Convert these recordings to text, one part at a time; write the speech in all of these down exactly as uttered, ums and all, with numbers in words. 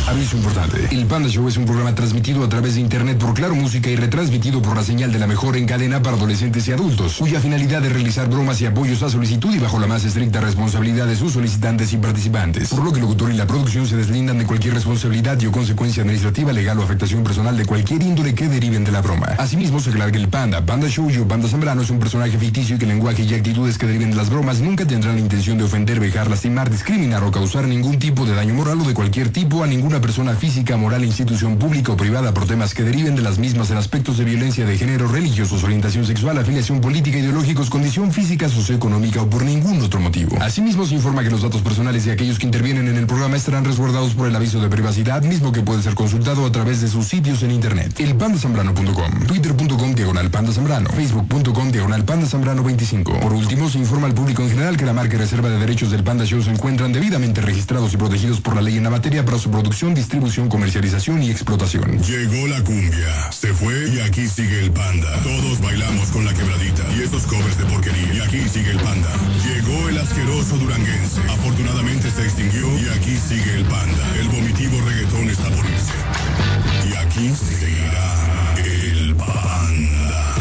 Aviso importante. El Panda Show es un programa transmitido a través de internet por Claro Música y retransmitido por la señal de la mejor en cadena para adolescentes y adultos, cuya finalidad es realizar bromas y apoyos a solicitud y bajo la más estricta responsabilidad de sus solicitantes y participantes, por lo que el locutor y la producción se deslindan de cualquier responsabilidad y o consecuencia administrativa, legal o afectación personal de cualquier índole que deriven de la broma. Asimismo, se aclara que el Panda, Panda Show y Panda Zambrano es un personaje ficticio y que el lenguaje y actitudes que deriven de las bromas nunca tendrán la intención de ofender, vejar, lastimar, discriminar o causar ningún tipo de daño moral o de cualquier tipo a ninguna persona física, moral, institución pública o privada por temas que deriven de las mismas en aspectos de violencia de género, religiosos, orientación sexual, afiliación política, ideológicos, condición física, socioeconómica o por ningún otro motivo. Asimismo, se informa que los datos personales de aquellos que intervienen en el programa estarán resguardados por el aviso de privacidad, mismo que puede ser consultado a través de sus sitios en internet. El panda zambrano punto com, twitter punto com diagonal panda zambrano, facebook punto com diagonal panda zambrano veinticinco. Por último, se informa al público en general que la marca y reserva de derechos del Panda Show se encuentran debidamente registrados y protegidos por la ley en la materia para su producción, distribución, comercialización y explotación. Llegó la cumbia, se fue y aquí sigue el Panda. Todos bailamos con la quebradita y esos covers de porquería. Y aquí sigue el Panda. Llegó el asqueroso duranguense. Afortunadamente se extinguió y aquí sigue el Panda. El vomitivo reggaetón está por irse. Y aquí seguirá el Panda.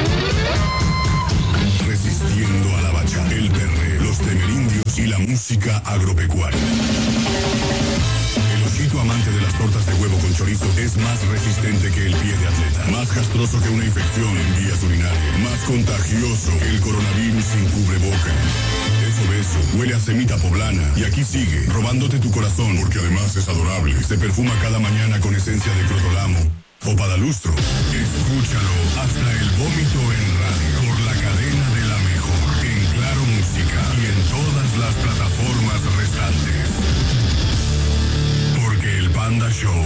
Resistiendo a la bachata, el perreo, los temerindios y la música agropecuaria. El osito amante de las tortas de huevo con chorizo es más resistente que el pie de atleta, más castroso que una infección en vías urinarias, más contagioso que el coronavirus sin cubreboca. Es obeso, huele a semita poblana y aquí sigue, robándote tu corazón porque además es adorable. Se perfuma cada mañana con esencia de crotolamo o padalustro. Escúchalo hasta el vómito en radio por la cadena de la mejor, en Claro Música y en todas las plataformas restantes. Porque el Panda Show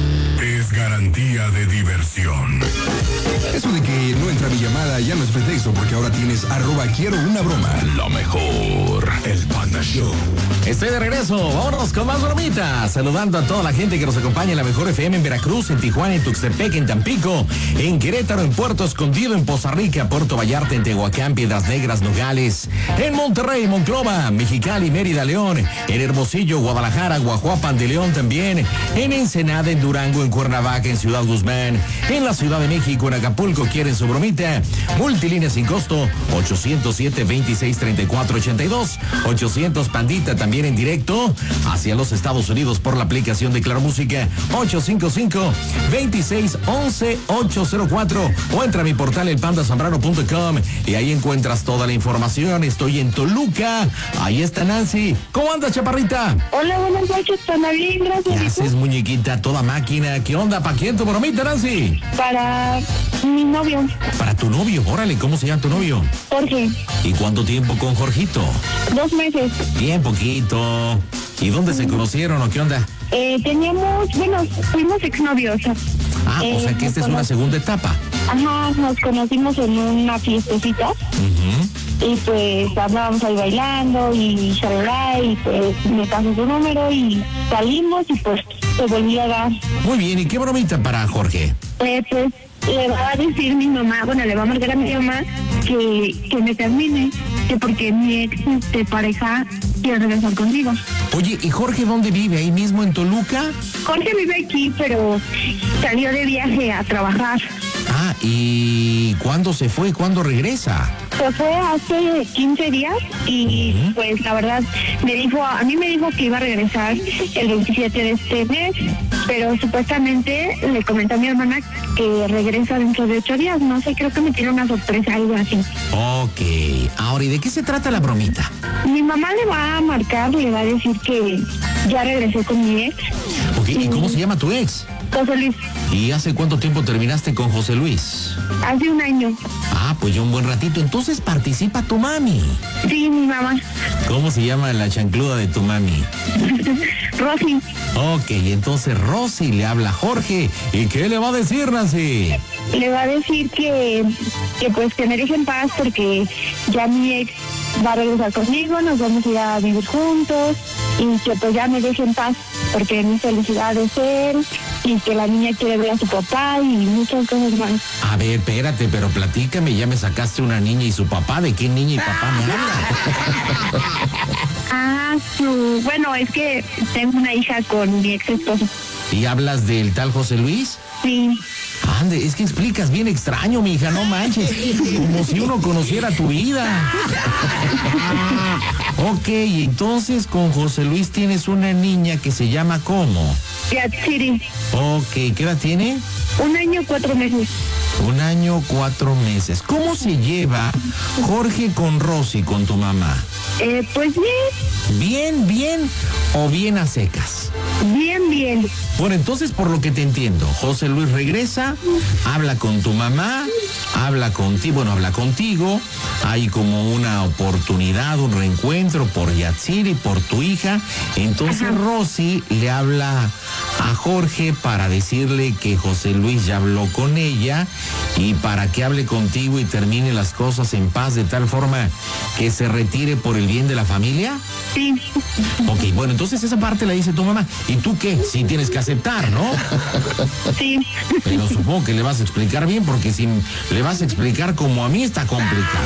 es garantía de diversión. Eso de que no entra mi llamada ya no es pretexto, porque ahora tienes arroba quiero una broma. Lo mejor, el Panda Show. Estoy de regreso, vámonos con más bromitas. Saludando a toda la gente que nos acompaña en la mejor F M en Veracruz, en Tijuana, en Tuxtepec, en Tampico, en Querétaro, en Puerto Escondido, en Poza Rica, Puerto Vallarta, en Tehuacán, Piedras Negras, Nogales, en Monterrey, Monclova, Mexicali, Mérida, León, en Hermosillo, Guadalajara, Guajuapan de León también, en Ensenada, en Durango, en Cuernavaca, en Ciudad Guzmán, en la Ciudad de México, en Acapulco. ¿Quieren su bromita? Multilínea sin costo, ochocientos siete, veintiséis, treinta y cuatro, ochenta y dos, ochocientos Pandita también en directo hacia los Estados Unidos por la aplicación de Claro Música, ochocientos cincuenta y cinco, veintiséis, once, ochocientos cuatro, o entra a mi portal el panda zambrano punto com y ahí encuentras toda la información. Estoy en Toluca, ahí está Nancy. ¿Cómo andas, chaparrita? Hola, buenas noches, ¿está bien? Gracias. ¿Qué haces, muñequita? Toda máquina. ¿Qué onda? ¿Para quién tu bromita, Nancy? Para mi novio. Para tu novio, órale, ¿cómo se llama tu novio? Jorge. ¿Y cuánto tiempo con Jorgito? Dos meses. Bien poquito. ¿Y dónde se conocieron o qué onda? Eh, teníamos, bueno, fuimos exnovios. Ah, eh, o sea que esta es una segunda etapa. Ajá, nos conocimos en una fiestecita. Uh-huh. Y pues andábamos ahí bailando y shalala, y pues me pasó su número y salimos y pues se volvió a dar. Muy bien, ¿y qué bromita para Jorge? Eh, pues le va a decir mi mamá, bueno, le va a marcar a mi mamá que, que me termine, que porque mi ex de pareja quiere regresar conmigo. Oye, ¿y Jorge dónde vive? ¿Ahí mismo en Toluca? Jorge vive aquí, pero salió de viaje a trabajar. Ah, ¿y cuándo se fue? ¿Cuándo regresa? Se fue hace quince días y uh-huh. pues la verdad me dijo, a mí me dijo que iba a regresar el veintisiete de este mes, pero supuestamente le comenté a mi hermana que regresa dentro de ocho días, no sé, creo que me tiene una sorpresa, algo así. Ok, ahora, ¿y de qué se trata la bromita? Mi mamá le va a marcar, le va a decir que ya regresé con mi ex. Ok, ¿y cómo se llama tu ex? José Luis. ¿Y hace cuánto tiempo terminaste con José Luis? Hace un año. Ah, pues ya un buen ratito. Entonces participa tu mami. Sí, mi mamá. ¿Cómo se llama la chancluda de tu mami? Rosy. Ok, entonces Rosy le habla a Jorge. ¿Y qué le va a decir, Nancy? Le va a decir que, que pues que me deje en paz porque ya mi ex va a regresar conmigo, nos vamos a ir a vivir juntos y que pues ya me deje en paz porque mi felicidad es él y que la niña quiere ver a su papá y muchas cosas más. A ver, espérate, pero platícame, ya me sacaste una niña y su papá. ¿De qué niña y papá me hablas? Ah, su, bueno, es que tengo una hija con mi ex esposo. ¿Y hablas del tal José Luis? Sí. Ande, es que explicas bien extraño, mija, no manches. Como si uno conociera tu vida. Ok, entonces con José Luis tienes una niña que se llama ¿cómo? Yatsiri. Ok, ¿qué edad tiene? Un año, cuatro meses. Un año, cuatro meses. ¿Cómo se lleva Jorge con Rosy, con tu mamá? Eh, pues bien. ¿Bien, bien o bien a secas? Bien, bien. Bueno, entonces por lo que te entiendo, José Luis regresa, habla con tu mamá, habla contigo, bueno, habla contigo, hay como una oportunidad, un reencuentro por Yatsiri, por tu hija, entonces Ajá. Rosy le habla a Jorge para decirle que José Luis ya habló con ella y para que hable contigo y termine las cosas en paz de tal forma que se retire por el bien de la familia. Sí. Ok, bueno, entonces esa parte la dice tu mamá. ¿Y tú qué? Sí tienes que aceptar, ¿no? Sí. Pero supongo que le vas a explicar bien, porque si le vas a explicar como a mí está complicado.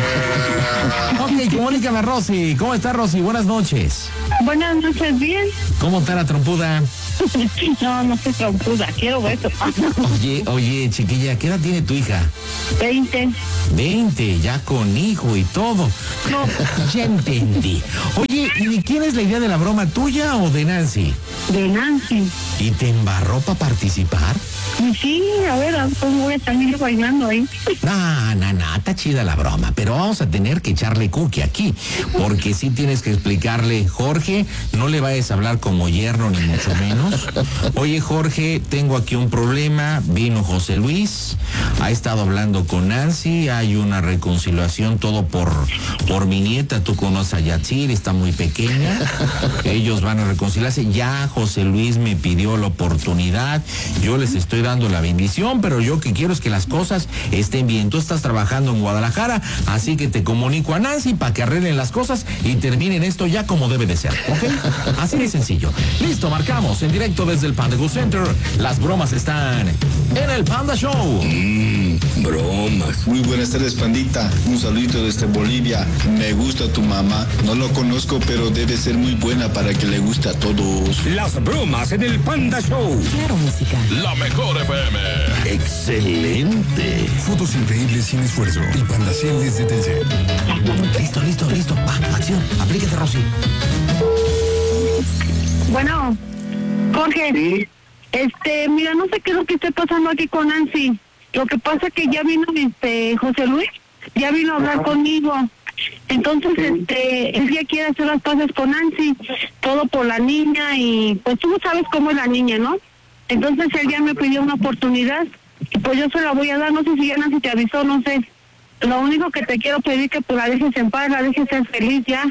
Ok, comunícame a Rosy. ¿Cómo está, Rosy? Buenas noches. Buenas noches, bien. ¿Cómo está la trompuda? No, no soy trompuda, quiero eso. Oye, oye, chiquilla, ¿qué edad tiene tu hija? Veinte. Veinte, ya con hijo y todo. No, ya entendí. Oye, ¿y de quién es la idea de la broma, tuya o de Nancy? De Nancy. ¿Y te embarró para participar? Sí, a ver, ¿cómo voy a estar bailando ahí? No, no, no, está chida la broma, pero vamos a tener que echarle cookie aquí, porque sí tienes que explicarle, Jorge, no le vayas a hablar como yerno ni mucho menos. Oye, Jorge, tengo aquí un problema, vino José Luis, ha estado hablando con Nancy, hay una reconciliación, todo por, por mi nieta, tú conoces a Yatsiri, está muy pequeña, ellos van a reconciliarse, ya José Luis me pidió la oportunidad, yo les estoy dando la bendición, pero yo que quiero es que las cosas estén bien. Tú estás trabajando en Guadalajara, así que te comunico a Nancy para que arreglen las cosas y terminen esto ya como debe de ser, ¿ok? Así de sencillo. Listo, marcamos en directo desde el Panda Go Center. Las bromas están en el Panda Show. Mmm, bromas. Muy buenas tardes, Pandita. Un saludito desde Bolivia. Me gusta tu mamá. No lo conozco, pero debe ser muy buena para que le guste a todos. Las bromas en el Panda Show. Claro, música. La mejor F M. Excelente. Fotos increíbles sin esfuerzo. El Pandacel desde Telcel. Listo, listo, listo. Va, acción. Aplícate, Rosy. Bueno, Jorge. ¿Sí? Este, mira, no sé qué es lo que esté pasando aquí con Nancy. Lo que pasa es que ya vino este José Luis, ya vino a hablar Ajá. conmigo. Entonces, sí. este, él ya quiere hacer las paces con Nancy, todo por la niña y pues tú sabes cómo es la niña, ¿no? Entonces él ya me pidió una oportunidad y pues yo se la voy a dar, no sé si ya Nancy te avisó, no sé. Lo único que te quiero pedir que pues la dejes en paz, la dejes ser feliz ya.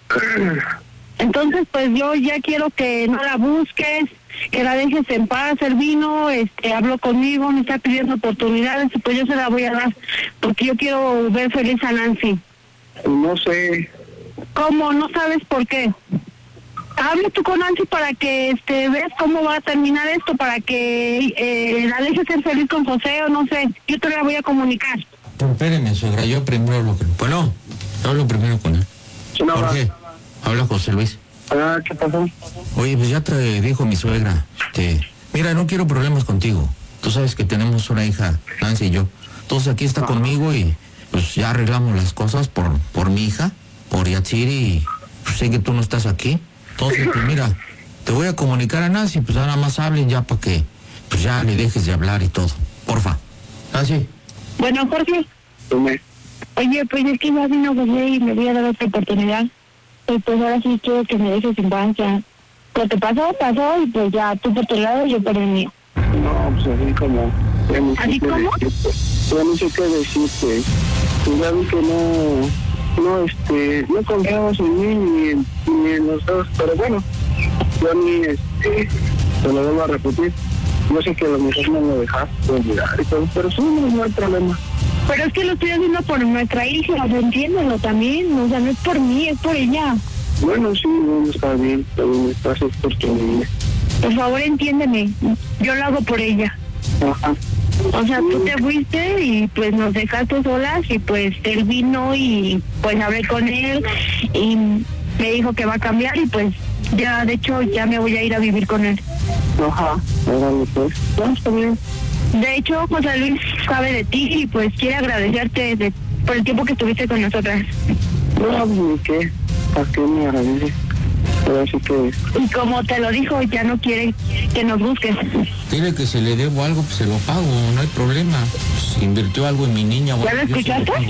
Entonces pues yo ya quiero que no la busques, que la dejes en paz. Él vino, este, habló conmigo, me está pidiendo oportunidades y pues yo se la voy a dar porque yo quiero ver feliz a Nancy. No sé. ¿Cómo? ¿No sabes por qué? Hable tú con Nancy para que este veas cómo va a terminar esto, para que eh, la dejes ser feliz con José o no sé. Yo te la voy a comunicar. Pero espéreme, suegra, yo primero hablo con... Bueno, yo hablo primero con él. No, Jorge, habla José Luis. Ah, ¿qué pasó? Oye, pues ya te dijo mi suegra. Este, mira, no quiero problemas contigo. Tú sabes que tenemos una hija, Nancy y yo. Entonces aquí está ah. conmigo y pues ya arreglamos las cosas por, por mi hija, por Yatsiri y pues, sé que tú no estás aquí. Entonces, pues mira, te voy a comunicar a Nancy, pues nada más hablen ya para que pues ya le dejes de hablar y todo. Porfa. Nancy. Bueno, Jorge. Dime. Oye, pues es que ya vino José y me voy a dar otra oportunidad. Pues, pues ahora sí quiero que me dejes en paz ya. Lo que pasó, pasó y pues ya tú por tu lado y yo por el mío. No, pues así como... ¿Así como? Ya no sé qué decirte. Pues ya vi que no... No, este, no confiamos en mí ni en, ni en los dos, pero bueno, yo a mí, este, te lo vuelvo a repetir, yo sé que a lo mejor no me dejaste olvidar y todo, pero sí, no, no hay problema. Pero es que lo estoy haciendo por nuestra hija, entiéndelo también, o sea, no es por mí, es por ella. Bueno, sí, no está bien, también estás es por tu niña. Por favor, entiéndeme, yo lo hago por ella. Ajá. O sea, tú te fuiste y pues nos dejaste solas y pues él vino y pues hablé con él y me dijo que va a cambiar y pues ya, de hecho, ya me voy a ir a vivir con él. Ajá, órale, pues. Ya está bien. De hecho, José Luis sabe de ti y pues quiere agradecerte de, por el tiempo que estuviste con nosotras. No, ni qué, ¿para qué me agradece? Pero así que... Y como te lo dijo, ya no quiere que nos busques. Dile que si le debo algo, pues se lo pago, no hay problema. Si invirtió algo en mi niña... ¿Ya bueno, lo yo se escuchaste? pago.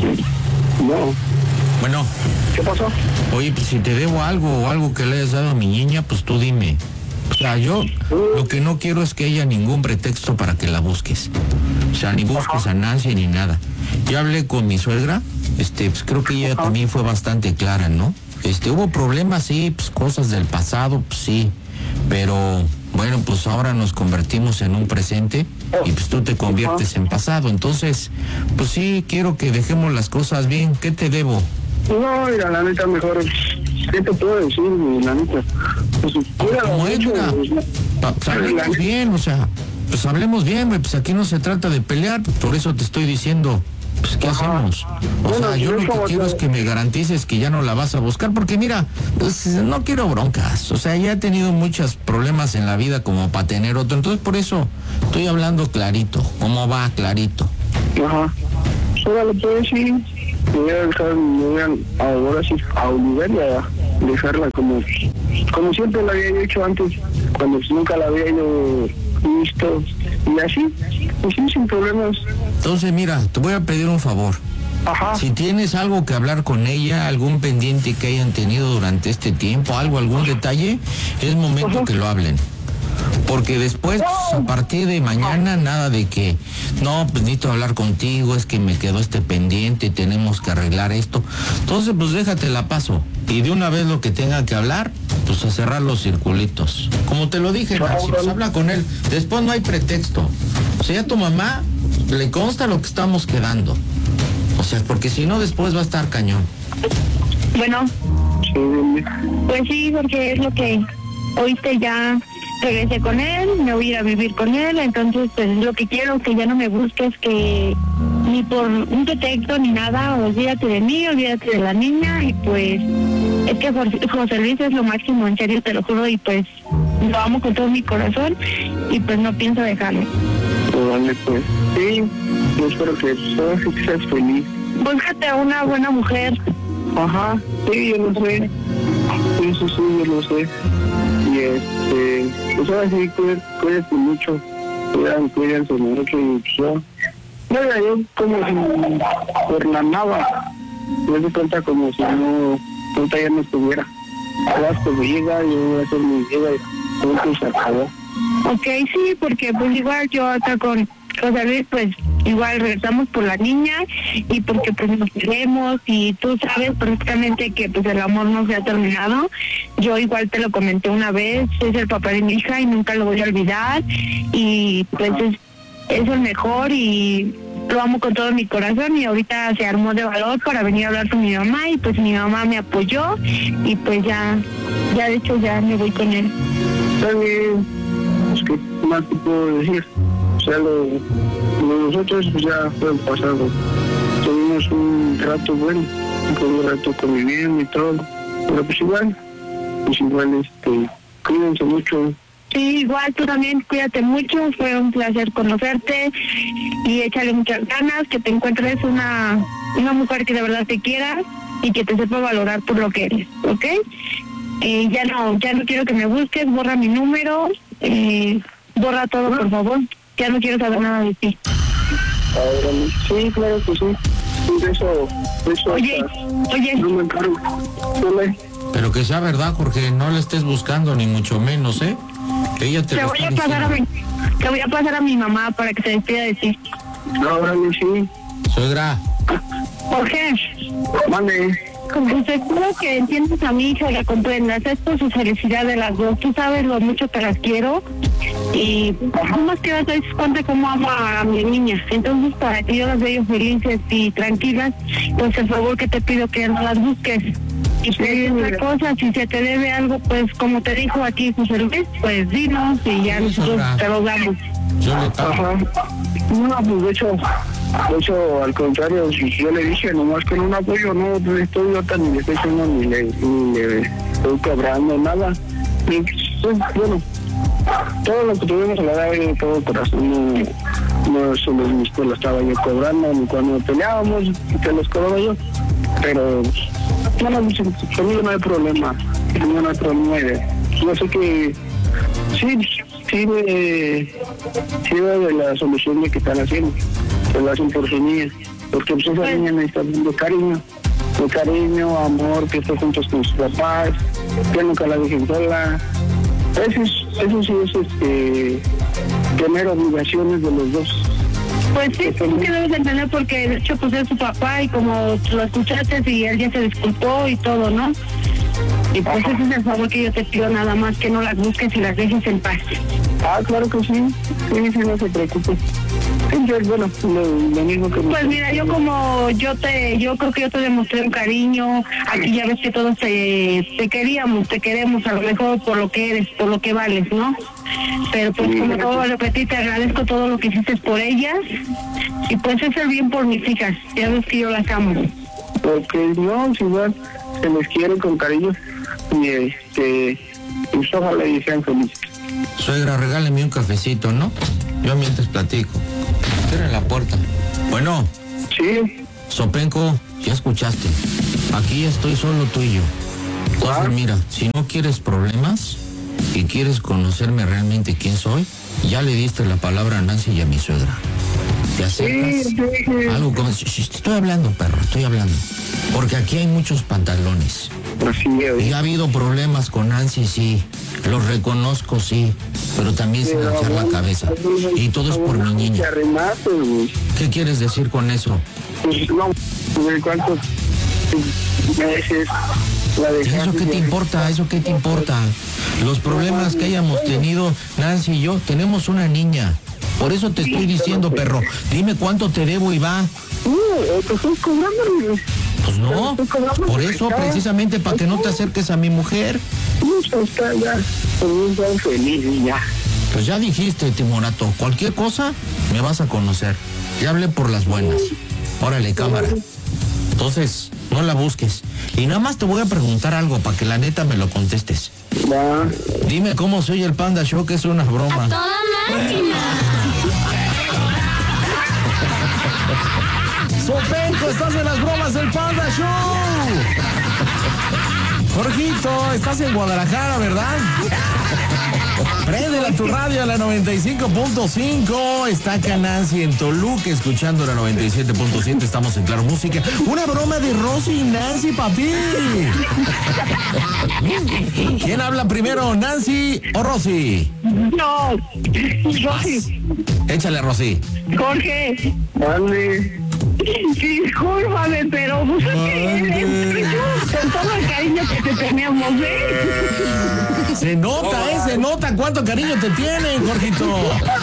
No. Bueno, ¿Qué pasó? oye, pues si te debo algo o algo que le hayas dado a mi niña, pues tú dime. O sea, yo lo que no quiero es que haya ningún pretexto para que la busques. O sea, ni busques a Nancy ni nada. Yo hablé con mi suegra, este, pues creo que ella también fue bastante clara, ¿no? Este, hubo problemas, sí, pues cosas del pasado, pues sí. Pero, bueno, pues ahora nos convertimos en un presente y pues tú te conviertes en pasado. Entonces, pues sí, quiero que dejemos las cosas bien. ¿Qué te debo? No, mira, la neta mejor, ¿qué te puedo decir, la neta? Pues, cuídalo Como es, mucho, mira, pues, pa- pues, hablemos bien, o sea, pues hablemos bien, güey, pues aquí no se trata de pelear, pues, por eso te estoy diciendo, pues ¿qué Ajá. hacemos? O Bueno, sea, yo yo lo que como quiero te- es que me garantices que ya no la vas a buscar, porque mira, pues no quiero broncas, o sea, ya he tenido muchos problemas en la vida como para tener otro, entonces por eso estoy hablando clarito, ¿cómo va? Clarito. Ajá. Órale, pues sí. Me voy a dejar, me voy a, ahora sí, a obligar y a dejarla como, como siempre la había hecho antes, cuando nunca la había yo visto. Y así, pues sí, sin problemas. Entonces mira, te voy a pedir un favor. Ajá. Si tienes algo que hablar con ella, algún pendiente que hayan tenido durante este tiempo, algo, algún detalle, es momento que lo hablen. Porque después, pues, a partir de mañana, nada de que, no, pues necesito hablar contigo, es que me quedó este pendiente, tenemos que arreglar esto. Entonces, pues déjate la paso. Y de una vez lo que tenga que hablar, pues a cerrar los circulitos. Como te lo dije, Nancy, pues habla con él. Después no hay pretexto. O sea, a tu mamá le consta lo que estamos quedando. O sea, porque si no, después va a estar cañón. Bueno, Sí, dime. pues sí, porque es lo que oíste, ya regresé con él, me voy a ir a vivir con él, entonces pues es lo que quiero, que ya no me busques, que ni por un pretexto ni nada, olvídate de mí, olvídate de la niña, y pues es que José José Luis es lo máximo, en serio te lo juro, y pues lo amo con todo mi corazón y pues no pienso dejarlo. Órale, pues. Sí, yo espero que todas que seas feliz. Búscate a una buena mujer. Ajá, sí, yo lo sé. Sí, sí, sí, yo lo sé. Y este, pues ahora sí, cuídate, cuídate mucho. Cuídate, cuídense mucho y pues yo. Mira, yo como si por la nada, me doy cuenta como si no, ahorita ya no estuviera. Ahora que me llega, yo voy a hacer mi vida y todo que se acabó. Ok, sí, porque pues igual yo acá con José Luis, pues igual regresamos por la niña y porque pues nos queremos y tú sabes perfectamente que pues el amor no se ha terminado. Yo igual te lo comenté una vez, es el papá de mi hija y nunca lo voy a olvidar y pues es, es el mejor y lo amo con todo mi corazón y ahorita se armó de valor para venir a hablar con mi mamá y pues mi mamá me apoyó y pues ya, ya de hecho ya me voy con él. Está bien, pues qué más te puedo decir. O sea, lo, lo de nosotros pues ya fue el pasado. Tuvimos un rato bueno, un rato conviviendo y todo, pero pues igual, pues igual, este, cuídense mucho. Sí, igual tú también, cuídate mucho, fue un placer conocerte y échale muchas ganas, que te encuentres una, una mujer que de verdad te quiera y que te sepa valorar por lo que eres, ¿ok? Eh, ya no, ya no quiero que me busques, borra mi número, eh, borra todo por favor, ya no quiero saber nada de ti. Ahora, sí, claro que sí. Sí, de eso, de eso. Oye, oye, No me encargo. Dale. Pero que sea verdad, Jorge, no le estés buscando ni mucho menos, ¿eh? Que ella te te lo voy está a pasar a diciendo. mi, te voy a pasar a mi mamá para que se despida de ti. Ahora sí. Suegra, Jorge, Mande. como seguro que entiendes a mi hija y la comprendas, es por su felicidad de las dos, tú sabes lo mucho que las quiero y no más que das cuenta cómo amo a mi niña, entonces para que yo las veo felices y tranquilas, pues el favor que te pido que no las busques. Y pues otra cosa, si se te debe algo, pues como te dijo aquí José Luis, pues dinos y ya Sí, nosotros señora. te lo damos. yo le pago. Ajá. No, pues de hecho, De hecho, al contrario, si yo le dije, nomás con un apoyo, no, no estoy yo tan, ni le estoy haciendo, ni le, ni le estoy cobrando nada. Y, pues, bueno, todo lo que tuvimos a la edad de todo corazón, no, no se los visto, lo estaba yo cobrando, ni cuando peleábamos, te los cobraba yo. Pero, bueno, conmigo no hay problema, conmigo no hay problema. Yo sé que sí, sí de, sí de la solución de que están haciendo, que lo hacen por su niña, porque pues esa niña necesita de cariño, de cariño, amor, que esté juntos con sus papás, que nunca la dejen sola. Eso, es, eso sí es este, tener obligaciones de los dos. Pues sí, sí que debes entender porque de hecho pues es su papá y como lo escuchaste y él ya se disculpó y todo, ¿no? Y pues ese es el favor que yo te pido, nada más que no las busques y las dejes en paz. Ah, claro que sí, sí, sí, no se preocupe. Sí, yo, bueno, lo, lo mismo que... Pues mira, yo como yo te, yo creo que yo te demostré un cariño, aquí ya ves que todos te, te queríamos, te queremos, a lo mejor por lo que eres, por lo que vales, ¿no? Pero pues sí, como todo lo repetí, te agradezco todo lo que hiciste por ellas y pues es el bien por mis hijas, ya ves que yo las amo. Porque no, si igual se les quiere con cariño y este, pues ojalá y sean felices. Suegra, regáleme un cafecito, ¿no? Yo mientras platico. Cierra la puerta. Bueno. Sí. Sopenco, ya escuchaste. Aquí estoy solo tú y yo. Entonces, ah. mira, si no quieres problemas y quieres conocerme realmente quién soy, ya le diste la palabra a Nancy y a mi suegra. ¿Te acercas? Sí, sí. Algo como... Estoy hablando, perro, estoy hablando. Porque aquí hay muchos pantalones. Así es. Y ha habido problemas con Nancy, sí. Los reconozco, sí. Pero también sin agachar la cabeza. Y todo es por mi niña. ¿Qué quieres decir con eso? Pues no, ¿cuántos meses la dejaste? ¿Eso qué te importa? ¿Eso qué te importa? Los problemas que hayamos tenido, Nancy y yo, tenemos una niña. Por eso te estoy diciendo, perro. Dime cuánto te debo y va. No, te estoy cobrando. Pues no, por eso, precisamente, para que no te acerques a mi mujer. Está ya, muy feliz ya. Pues ya dijiste, Timorato, cualquier cosa me vas a conocer. Ya hablé por las buenas. Órale, cámara. Entonces, no la busques. Y nada más te voy a preguntar algo para que la neta me lo contestes. Va. Dime cómo soy el Panda Show, que es una broma. ¡A toda máquina! Sopenco, estás en las bromas del Panda Show. Jorgito, estás en Guadalajara, ¿verdad? Préndela tu radio a la noventa y cinco punto cinco. Está acá Nancy en Toluca escuchando la noventa y siete punto siete. Estamos en Claro Música. Una broma de Rosy y Nancy, papi. ¿Quién habla primero, Nancy o Rosy? No, Rosy. Échale, Rosy. Jorge. Vale. Discúlpame, pero pues es que con todo el cariño que te teníamos, ¿eh? Se nota, ¿eh? Se nota cuánto cariño te tienen, Jorgito.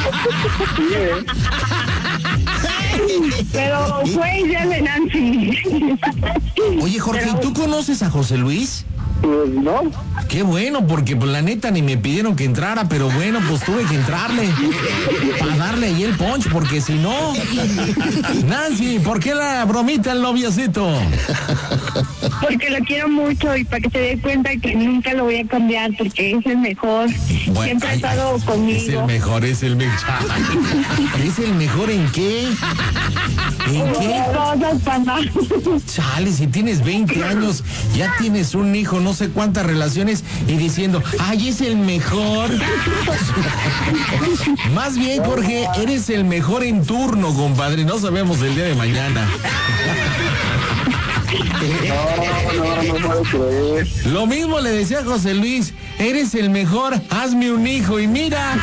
Pero fue idea de Nancy. Oye, Jorge, pero... ¿tú conoces a José Luis? Pues no. Qué bueno, porque pues la neta ni me pidieron que entrara, pero bueno, pues tuve que entrarle para darle ahí el punch, porque si no... Nancy, ¿por qué la bromita el noviocito? Porque lo quiero mucho y para que se dé cuenta que nunca lo voy a cambiar, porque es el mejor. Bueno, siempre ha estado conmigo. Es el mejor, es el mejor. ¿Es el mejor en qué? ¿En qué? Cosas, papá. Chale, si tienes veinte años, ya tienes un hijo, no sé cuántas relaciones, y diciendo, ay, es el mejor. Más bien, Jorge, eres el mejor en turno, compadre. No sabemos el día de mañana. No, no, no puedo creer. Lo mismo le decía a José Luis, eres el mejor, hazme un hijo, y mira.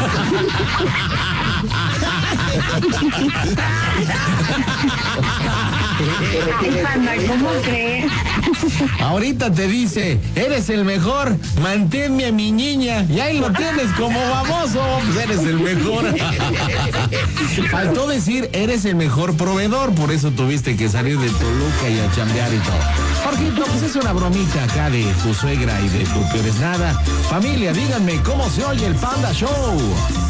Ay, Panda, ¿cómo crees? Ahorita te dice, eres el mejor, manténme a mi niña, y ahí lo tienes como baboso, pues eres el mejor. Faltó decir, eres el mejor proveedor, por eso tuviste que salir de Toluca y a chambear y todo. Jorgito, pues es una bromita acá de tu suegra y de tu peor es nada. Familia, díganme, ¿cómo se oye el Panda Show?